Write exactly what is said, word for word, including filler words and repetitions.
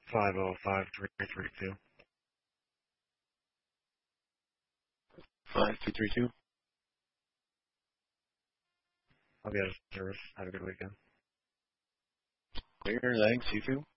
five oh five three three two. five two three two. I'll be out of service. Have a good weekend. Clear, thanks, you too.